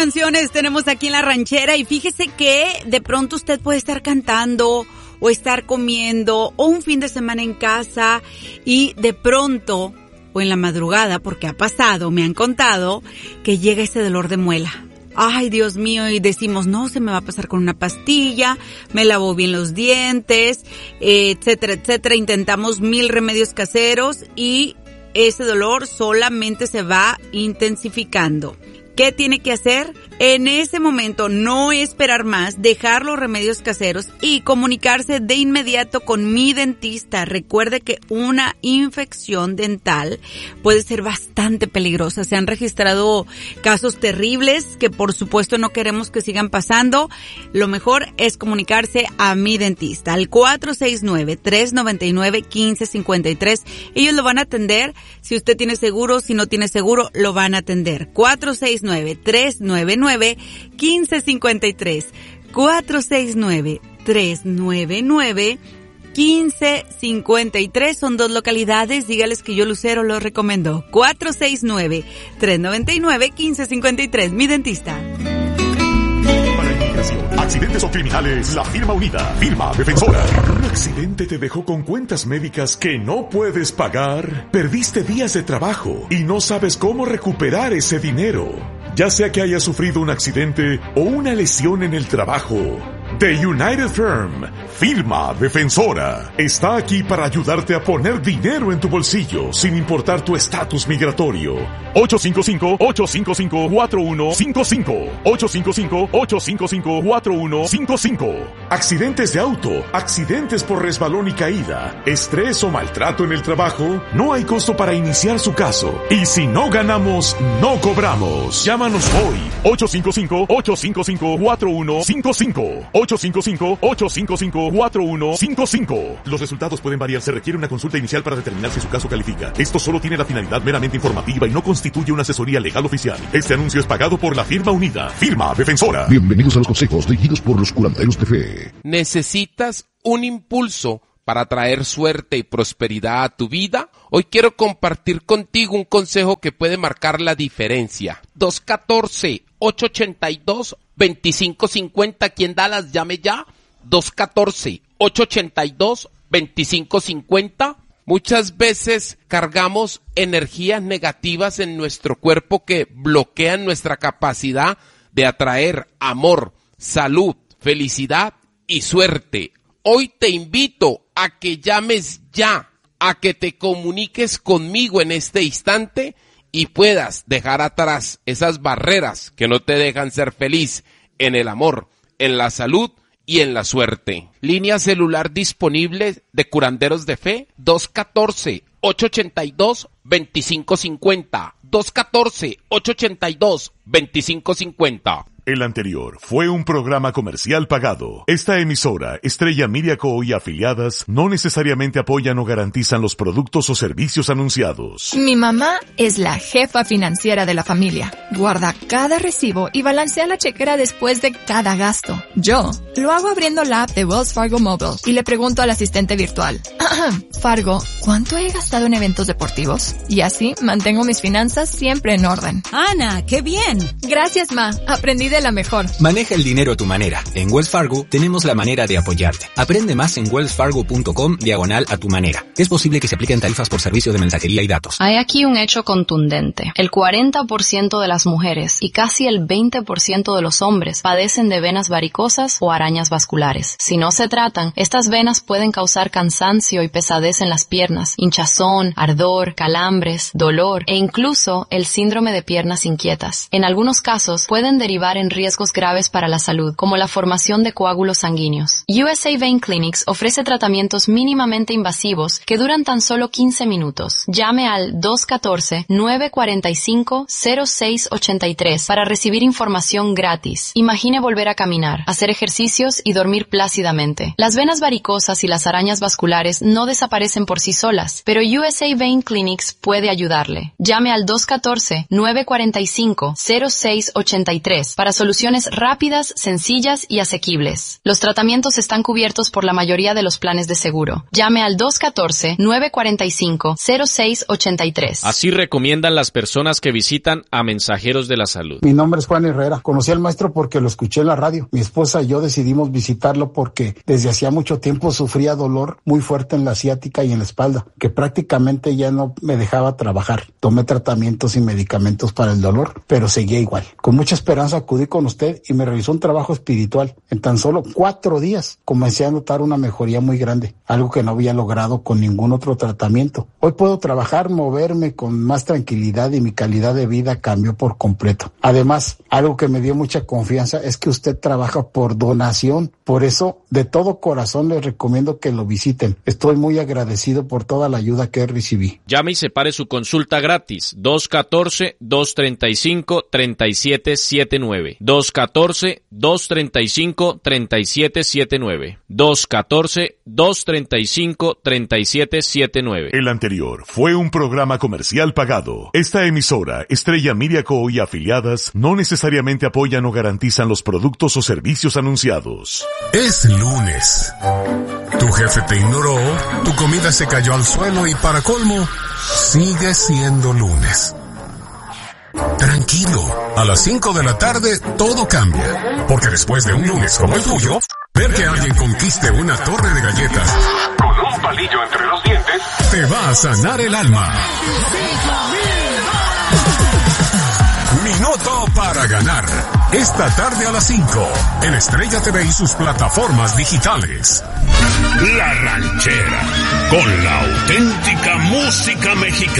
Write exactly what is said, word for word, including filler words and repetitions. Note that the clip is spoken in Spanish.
canciones tenemos aquí en La Ranchera y fíjese que de pronto usted puede estar cantando o estar comiendo o un fin de semana en casa y de pronto o en la madrugada, porque ha pasado, me han contado, que llega ese dolor de muela. Ay, Dios mío, y decimos, no, se me va a pasar con una pastilla, me lavo bien los dientes, etcétera, etcétera. Intentamos mil remedios caseros y ese dolor solamente se va intensificando. ¿Qué tiene que hacer? En ese momento no esperar más, dejar los remedios caseros y comunicarse de inmediato con mi dentista. Recuerde que una infección dental puede ser bastante peligrosa. Se han registrado casos terribles que por supuesto no queremos que sigan pasando. Lo mejor es comunicarse a mi dentista al cuatro seis nueve, tres nueve nueve, uno cinco cinco tres. Ellos lo van a atender. Si usted tiene seguro, si no tiene seguro, lo van a atender. cuatro seis nueve, tres nueve nueve, uno cinco cinco tres. cuatro seis nueve, tres nueve nueve, uno cinco cinco tres. Son dos localidades. Dígales que yo, Lucero, los recomiendo. cuatro seis nueve, tres nueve nueve, uno cinco cinco tres. Mi dentista. Para inmigración, accidentes o criminales, la firma unida, firma defensora. ¿Un accidente te dejó con cuentas médicas que no puedes pagar? ¿Perdiste días de trabajo y no sabes cómo recuperar ese dinero? Ya sea que hayas sufrido un accidente o una lesión en el trabajo, The United Firm, firma defensora, está aquí para ayudarte a poner dinero en tu bolsillo sin importar tu estatus migratorio. ocho cinco cinco, ocho cinco cinco, cuatro uno cinco cinco. ocho cinco cinco, ocho cinco cinco, cuatro uno cinco cinco. Accidentes de auto, accidentes por resbalón y caída, estrés o maltrato en el trabajo, no hay costo para iniciar su caso. Y si no ganamos, no cobramos. Llámanos hoy. ocho cinco cinco, ocho cinco cinco, cuatro uno cinco cinco. ocho cinco cinco, ocho cinco cinco, cuatro uno cinco cinco. Los resultados pueden variar. Se requiere una consulta inicial para determinar si su caso califica. Esto solo tiene la finalidad meramente informativa y no constituye una asesoría legal oficial. Este anuncio es pagado por la firma unida, firma defensora. Bienvenidos a los consejos dirigidos por los curanderos de fe. ¿Necesitas un impulso para traer suerte y prosperidad a tu vida? Hoy quiero compartir contigo un consejo que puede marcar la diferencia. dos uno cuatro, ocho ocho dos, dos cinco cinco cero. ¿Quién da las llame ya? dos uno cuatro, ocho ocho dos, dos cinco cinco cero. Muchas veces cargamos energías negativas en nuestro cuerpo que bloquean nuestra capacidad de atraer amor, salud, felicidad y suerte. Hoy te invito a que llames ya, a que te comuniques conmigo en este instante y puedas dejar atrás esas barreras que no te dejan ser feliz en el amor, en la salud y en la suerte. Línea celular disponible de Curanderos de Fe, dos uno cuatro, ocho ocho dos, dos cinco cinco cero. dos uno cuatro, ocho ocho dos, dos cinco cinco cero. El anterior fue un programa comercial pagado. Esta emisora, Estrella Media Co. y afiliadas, no necesariamente apoyan o garantizan los productos o servicios anunciados. Mi mamá es la jefa financiera de la familia. Guarda cada recibo y balancea la chequera después de cada gasto. Yo lo hago abriendo la app de Wells Fargo Mobile y le pregunto al asistente virtual, Fargo, ¿cuánto he gastado en eventos deportivos? Y así mantengo mis finanzas siempre en orden. Ana, ¡qué bien! Gracias, Ma. Aprendí de la mejor. Maneja el dinero a tu manera. En Wells Fargo tenemos la manera de apoyarte. Aprende más en wellsfargo.com diagonal a tu manera. Es posible que se apliquen tarifas por servicio de mensajería y datos. Hay aquí un hecho contundente. El cuarenta por ciento de las mujeres y casi el veinte por ciento de los hombres padecen de venas varicosas o arañas vasculares. Si no se tratan, estas venas pueden causar cansancio y pesadez en las piernas, hinchazón, ardor, calambres, dolor e incluso el síndrome de piernas inquietas. En algunos casos pueden derivar en riesgos graves para la salud, como la formación de coágulos sanguíneos. U S A Vein Clinics ofrece tratamientos mínimamente invasivos que duran tan solo quince minutos. Llame al dos uno cuatro, nueve cuatro cinco, cero seis ocho tres para recibir información gratis. Imagine volver a caminar, hacer ejercicios y dormir plácidamente. Las venas varicosas y las arañas vasculares no desaparecen por sí solas, pero U S A Vein Clinics puede ayudarle. Llame al dos uno cuatro, nueve cuatro cinco, cero seis ocho tres para soluciones rápidas, sencillas y asequibles. Los tratamientos están cubiertos por la mayoría de los planes de seguro. Llame al dos uno cuatro, nueve cuatro cinco, cero seis ocho tres. Así recomiendan las personas que visitan a Mensajeros de la Salud. Mi nombre es Juan Herrera. Conocí al maestro porque lo escuché en la radio. Mi esposa y yo decidimos visitarlo porque desde hacía mucho tiempo sufría dolor muy fuerte en la ciática y en la espalda, que prácticamente ya no me dejaba trabajar. Tomé tratamientos y medicamentos para el dolor, pero seguía igual. Con mucha esperanza acudí con usted y me realizó un trabajo espiritual. En tan solo cuatro días comencé a notar una mejoría muy grande, algo que no había logrado con ningún otro tratamiento. Hoy puedo trabajar, moverme con más tranquilidad y mi calidad de vida cambió por completo. Además, algo que me dio mucha confianza es que usted trabaja por donación. Por eso, de todo corazón les recomiendo que lo visiten. Estoy muy agradecido por toda la ayuda que recibí. Llame y separe su consulta gratis. dos uno cuatro, dos tres cinco, tres siete siete nueve. dos uno cuatro, dos tres cinco, tres siete siete nueve. dos uno cuatro, dos tres cinco, tres siete siete nueve. El anterior fue un programa comercial pagado. Esta emisora, Estrella Media Co. y afiliadas, no necesariamente apoyan o garantizan los productos o servicios anunciados. Es lunes. Tu jefe te ignoró, tu comida se cayó al suelo y para colmo, sigue siendo lunes. Tranquilo, a las cinco de la tarde todo cambia, porque después de un lunes como el tuyo, ver que alguien conquiste una torre de galletas con un palillo entre los dientes te va a sanar el alma. Minuto para ganar. Esta tarde a las cinco, en Estrella T V y sus plataformas digitales. La Ranchera, con la auténtica música mexicana.